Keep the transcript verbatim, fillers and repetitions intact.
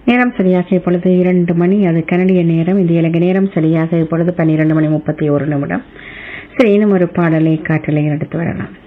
நேரம் சரியாக இப்பொழுது இரண்டு மணி. அது கனடிய நேரம். இந்திய இலங்கை நேரம் சரியாக இப்பொழுது பன்னிரண்டு மணி முப்பத்தி ஒரு நிமிடம். சரி, இன்னும் ஒரு பாடலை காற்றலை எடுத்து வரலாம்.